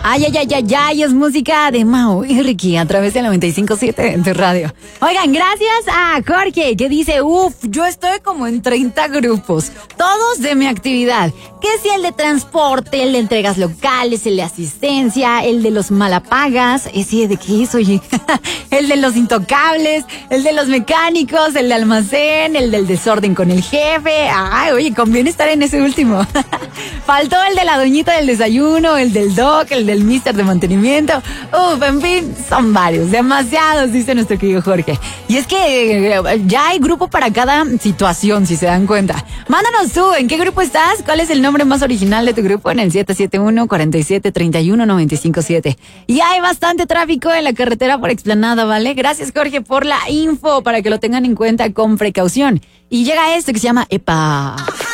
Ay, es música de Mau y Ricky a través de 95.7 en tu radio. Oigan, gracias a Jorge que dice, yo estoy como en 30 grupos, todos de mi actividad. Que si el de transporte, el de entregas locales, el de asistencia, el de los malapagas, ese de qué es, oye, el de los intocables, el de los mecánicos, el de almacén, el del desorden con el jefe. Ay, oye, conviene estar en ese último. Faltó el de la doñita del desayuno, el del doc, el del mister de mantenimiento. En fin, son varios, demasiados, dice nuestro querido Jorge. Y es que ya hay grupo para cada situación, si se dan cuenta. Mándanos tú, ¿en qué grupo estás? ¿Cuál es el nombre más original de tu grupo? En el 771-4731-957. Y hay bastante tráfico en la carretera por Explanada, ¿vale? Gracias, Jorge, por la info, para que lo tengan en cuenta con precaución. Y llega esto que se llama EPA.